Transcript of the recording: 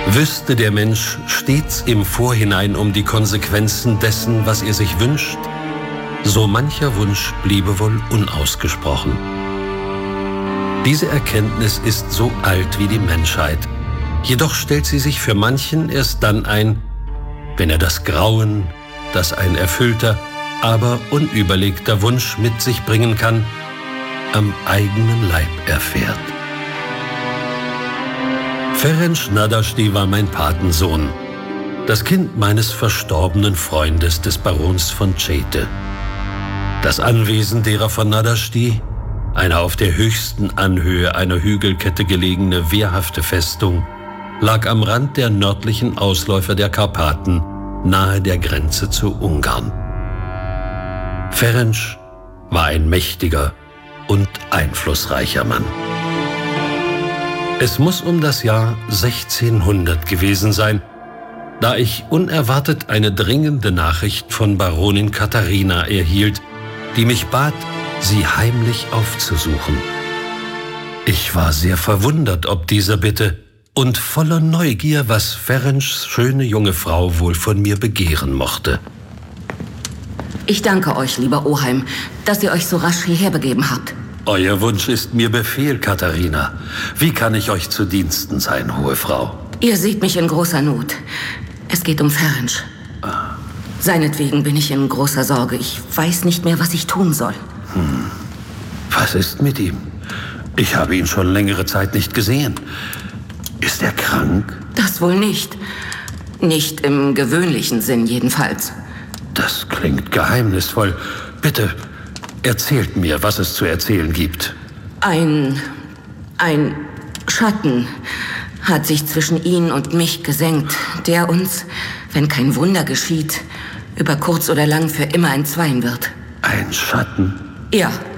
Wüsste der Mensch stets im Vorhinein um die Konsequenzen dessen, was er sich wünscht, so mancher Wunsch bliebe wohl unausgesprochen. Diese Erkenntnis ist so alt wie die Menschheit, jedoch stellt sie sich für manchen erst dann ein, wenn er das Grauen, das ein erfüllter, aber unüberlegter Wunsch mit sich bringen kann, am eigenen Leib erfährt. Ferenc Nádasdy war mein Patensohn, das Kind meines verstorbenen Freundes, des Barons von Čejte. Das Anwesen derer von Nádasdy, eine auf der höchsten Anhöhe einer Hügelkette gelegene wehrhafte Festung, lag am Rand der nördlichen Ausläufer der Karpaten, nahe der Grenze zu Ungarn. Ferenc war ein mächtiger und einflussreicher Mann. Es muss um das Jahr 1600 gewesen sein, da ich unerwartet eine dringende Nachricht von Baronin Katharina erhielt, die mich bat, sie heimlich aufzusuchen. Ich war sehr verwundert ob dieser Bitte und voller Neugier, was Ferencs schöne junge Frau wohl von mir begehren mochte. Ich danke euch, lieber Oheim, dass ihr euch so rasch hierher begeben habt. Euer Wunsch ist mir Befehl, Katharina. Wie kann ich euch zu Diensten sein, hohe Frau? Ihr seht mich in großer Not. Es geht um Ferenc. Seinetwegen bin ich in großer Sorge. Ich weiß nicht mehr, was ich tun soll. Was ist mit ihm? Ich habe ihn schon längere Zeit nicht gesehen. Ist er krank? Das wohl nicht. Nicht im gewöhnlichen Sinn jedenfalls. Das klingt geheimnisvoll. Bitte, erzählt mir, was es zu erzählen gibt. Ein Schatten hat sich zwischen ihn und mich gesenkt, der uns, wenn kein Wunder geschieht, über kurz oder lang für immer entzweien wird. Ein Schatten? Ja.